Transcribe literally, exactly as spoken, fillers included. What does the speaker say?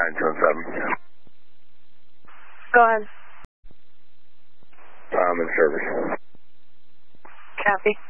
nine seven seven. Go ahead. I'm in service. Copy.